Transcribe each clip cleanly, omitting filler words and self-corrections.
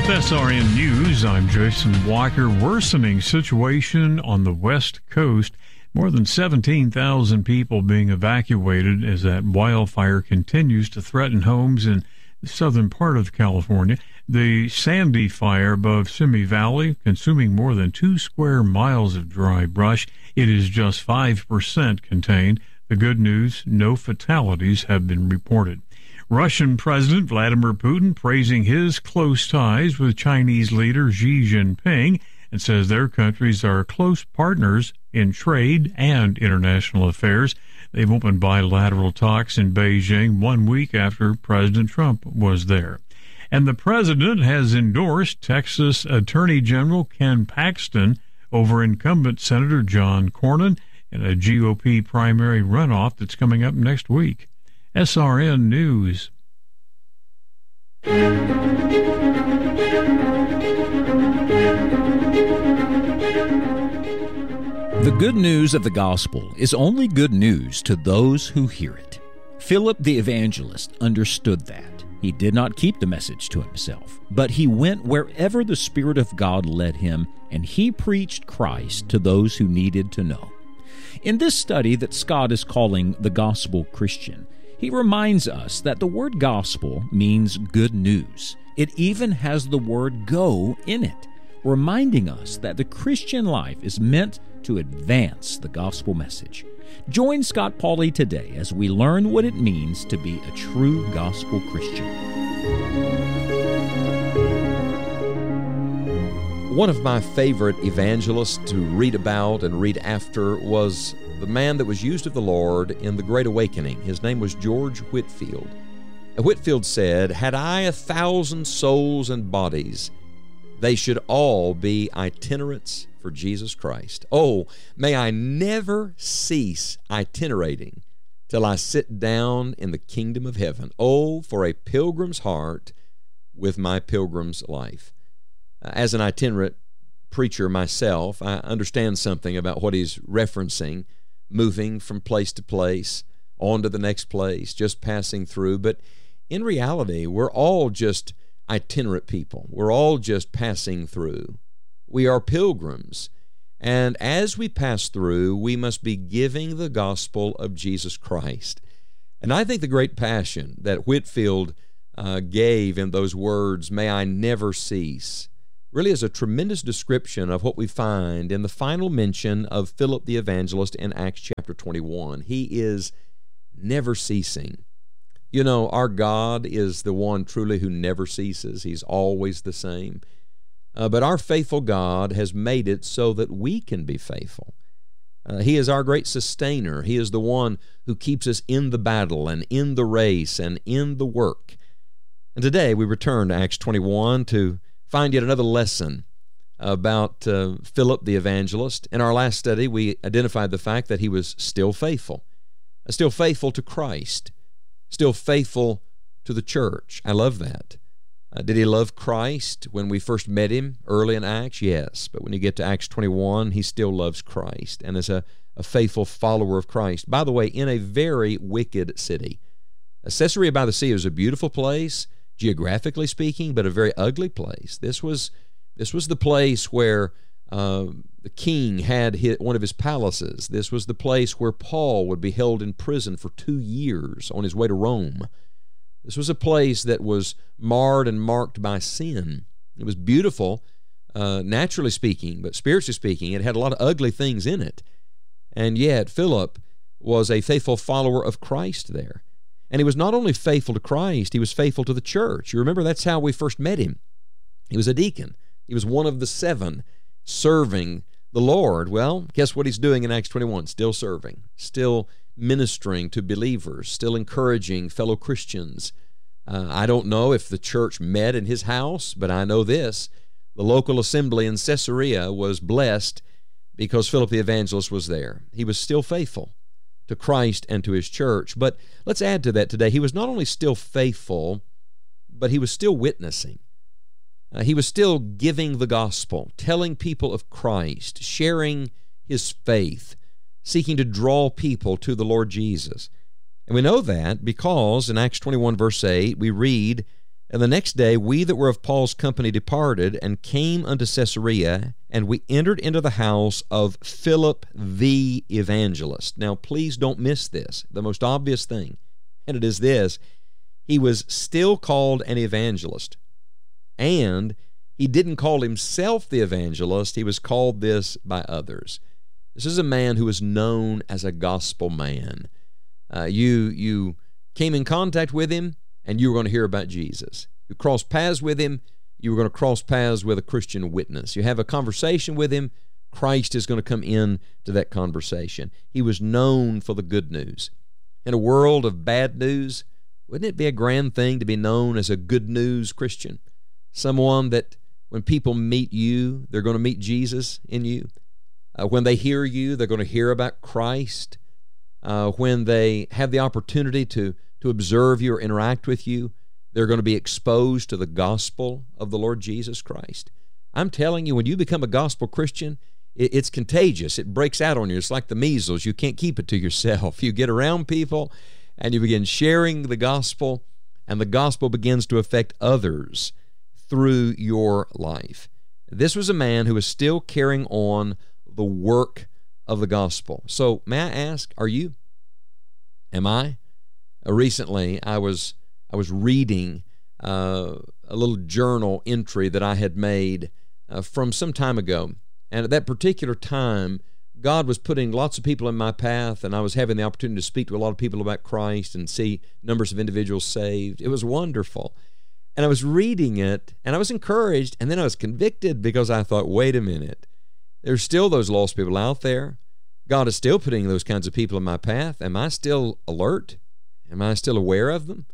With SRN News, I'm Jason Walker. Worsening situation on the West Coast. More than 17,000 people being evacuated as that wildfire continues to threaten homes in the southern part of California. The Sandy fire above Simi Valley, consuming more than 2 square miles of dry brush. It is just 5% contained. The good news, no fatalities have been reported. Russian President Vladimir Putin praising his close ties with Chinese leader Xi Jinping and says their countries are close partners in trade and international affairs. They've opened bilateral talks in Beijing 1 week after President Trump was there. And the president has endorsed Texas Attorney General Ken Paxton over incumbent Senator John Cornyn in a GOP primary runoff that's coming up next week. SRN News. The good news of the gospel is only good news to those who hear it. Philip the evangelist understood that. He did not keep the message to himself, but he went wherever the Spirit of God led him, and he preached Christ to those who needed to know. In this study that Scott is calling The Gospel Christian, he reminds us that the word gospel means good news. It even has the word go in it, reminding us that the Christian life is meant to advance the gospel message. Join Scott Pauley today as we learn what it means to be a true gospel Christian. One of my favorite evangelists to read about and read after was the man that was used of the Lord in the Great Awakening. His name was George Whitefield. Whitefield said, "Had I 1,000 souls and bodies, they should all be itinerants for Jesus Christ. Oh, may I never cease itinerating till I sit down in the kingdom of heaven. Oh, for a pilgrim's heart with my pilgrim's life." As an itinerant preacher myself, I understand something about what he's referencing, moving from place to place, on to the next place, just passing through. But in reality, we're all just itinerant people. We're all just passing through. We are pilgrims. And as we pass through, we must be giving the gospel of Jesus Christ. And I think the great passion that Whitefield gave in those words, "May I never cease," really is a tremendous description of what we find in the final mention of Philip the evangelist in Acts chapter 21. He is never ceasing. You know, our God is the one truly who never ceases. He's always the same. But our faithful God has made it so that we can be faithful. He is our great sustainer. He is the one who keeps us in the battle and in the race and in the work. And today we return to Acts 21 to find yet another lesson about Philip the evangelist. In our last study, we identified the fact that he was still faithful to Christ, still faithful to the church. I love that. Did he love Christ when we first met him early in Acts? Yes. But when you get to Acts 21, he still loves Christ and is a faithful follower of Christ. By the way, in a very wicked city. Caesarea by the Sea is a beautiful place, geographically speaking, but a very ugly place. This was the place where the king had one of his palaces. This was the place where Paul would be held in prison for 2 years on his way to Rome. This was a place that was marred and marked by sin. It was beautiful, naturally speaking, but spiritually speaking, it had a lot of ugly things in it. And yet, Philip was a faithful follower of Christ there. And he was not only faithful to Christ, he was faithful to the church. You remember, that's how we first met him. He was a deacon. He was one of the 7 serving the Lord. Well, guess what he's doing in Acts 21? Still serving, still ministering to believers, still encouraging fellow Christians. I don't know if the church met in his house, but I know this. The local assembly in Caesarea was blessed because Philip the evangelist was there. He was still faithful to Christ and to his church. But let's add to that today. He was not only still faithful, but he was still witnessing. He was still giving the gospel, telling people of Christ, sharing his faith, seeking to draw people to the Lord Jesus. And we know that because in Acts 21 verse 8 we read And the next day we that were of Paul's company departed, and came unto Caesarea, and we entered into the house of Philip the evangelist. Now please don't miss this, the most obvious thing, and it is this: he was still called an evangelist, and he didn't call himself the evangelist, he was called this by others. This is a man who is known as a gospel man. You came in contact with him, and you were going to hear about Jesus. You crossed paths with him, you were going to cross paths with a Christian witness. You have a conversation with him, Christ is going to come in to that conversation. He was known for the good news. In a world of bad news, wouldn't it be a grand thing to be known as a good news Christian? Someone that when people meet you, they're going to meet Jesus in you. When they hear you, they're going to hear about Christ. When they have the opportunity to observe you or interact with you, they're going to be exposed to the gospel of the Lord Jesus Christ. I'm telling you, when you become a gospel Christian, it's contagious. It breaks out on you. It's like the measles. You can't keep it to yourself. You get around people and you begin sharing the gospel, and the gospel begins to affect others through your life. This was a man who was still carrying on the work of the gospel. So may I ask, are you? Am I? Recently, I was reading a little journal entry that I had made from some time ago. And at that particular time, God was putting lots of people in my path, and I was having the opportunity to speak to a lot of people about Christ and see numbers of individuals saved. It was wonderful. And I was reading it, and I was encouraged, and then I was convicted because I thought, wait a minute. There's still those lost people out there. God is still putting those kinds of people in my path. Am I still alert? Am I still aware of them?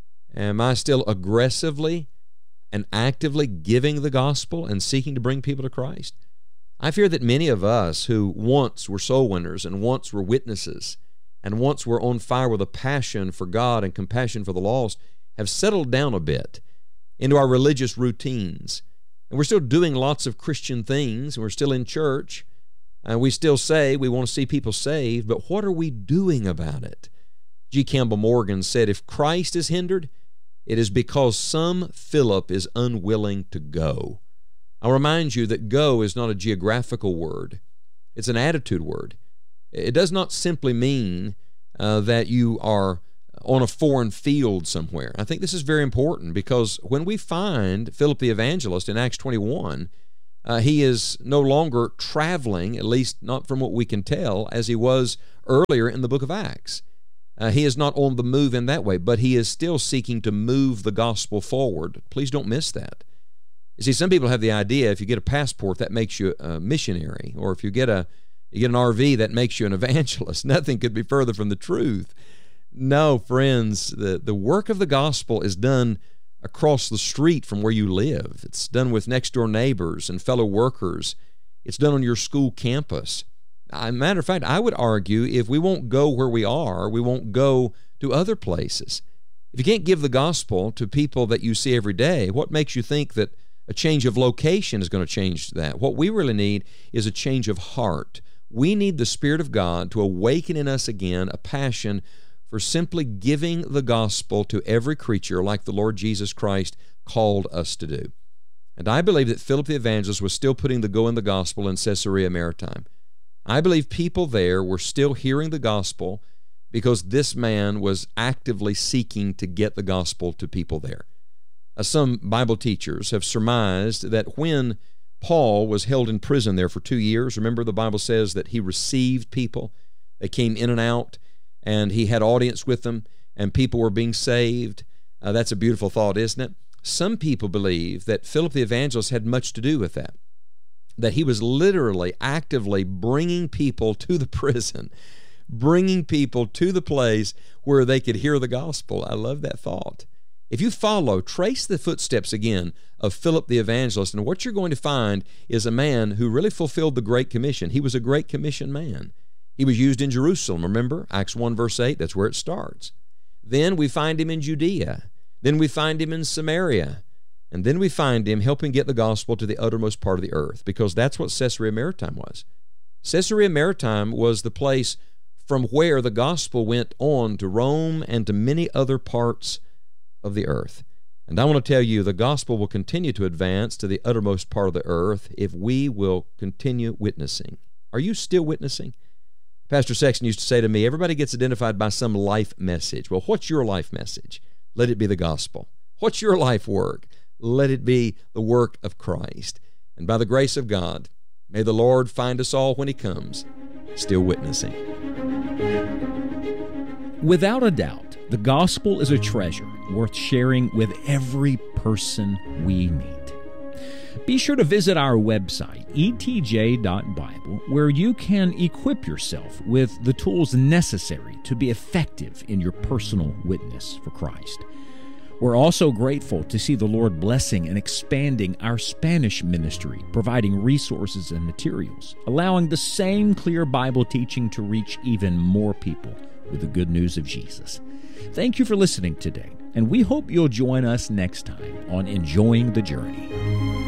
Am I still aggressively and actively giving the gospel and seeking to bring people to Christ? I fear that many of us who once were soul winners and once were witnesses and once were on fire with a passion for God and compassion for the lost have settled down a bit into our religious routines. And we're still doing lots of Christian things, and we're still in church, and we still say we want to see people saved, but what are we doing about it? G. Campbell Morgan said, if Christ is hindered, it is because some Philip is unwilling to go. I'll remind you that go is not a geographical word. It's an attitude word. It does not simply mean that you are on a foreign field somewhere. I think this is very important because when we find Philip the evangelist in Acts 21, he is no longer traveling, at least not from what we can tell, as he was earlier in the book of Acts. He is not on the move in that way, but he is still seeking to move the gospel forward. Please don't miss that. You see, some people have the idea if you get a passport, that makes you a missionary, or if you get an RV, that makes you an evangelist. Nothing could be further from the truth. No, friends, the work of the gospel is done across the street from where you live. It's done with next-door neighbors and fellow workers. It's done on your school campus. Matter of fact, I would argue if we won't go where we are, we won't go to other places. If you can't give the gospel to people that you see every day, what makes you think that a change of location is going to change that? What we really need is a change of heart. We need the Spirit of God to awaken in us again a passion for simply giving the gospel to every creature like the Lord Jesus Christ called us to do. And I believe that Philip the evangelist was still putting the go in the gospel in Caesarea Maritima. I believe people there were still hearing the gospel because this man was actively seeking to get the gospel to people there. Some Bible teachers have surmised that when Paul was held in prison there for 2 years, remember the Bible says that he received people. They came in and out, and he had audience with them, and people were being saved. That's a beautiful thought, isn't it? Some people believe that Philip the evangelist had much to do with that he was literally actively bringing people to the prison, bringing people to the place where they could hear the gospel. I love that thought. If you trace the footsteps again of Philip the evangelist, and what you're going to find is a man who really fulfilled the Great Commission. He was a Great Commission man. He was used in Jerusalem, remember? Acts 1 verse 8, that's where it starts. Then we find him in Judea. Then we find him in Samaria. And then we find him helping get the gospel to the uttermost part of the earth, because that's what Caesarea Maritima was. Caesarea Maritima was the place from where the gospel went on to Rome and to many other parts of the earth. And I want to tell you, the gospel will continue to advance to the uttermost part of the earth if we will continue witnessing. Are you still witnessing? Pastor Sexton used to say to me, everybody gets identified by some life message. Well, what's your life message? Let it be the gospel. What's your life work? Let it be the work of Christ. And by the grace of God, may the Lord find us all when He comes, still witnessing. Without a doubt, the gospel is a treasure worth sharing with every person we meet. Be sure to visit our website, etj.bible, where you can equip yourself with the tools necessary to be effective in your personal witness for Christ. We're also grateful to see the Lord blessing and expanding our Spanish ministry, providing resources and materials, allowing the same clear Bible teaching to reach even more people with the good news of Jesus. Thank you for listening today, and we hope you'll join us next time on Enjoying the Journey.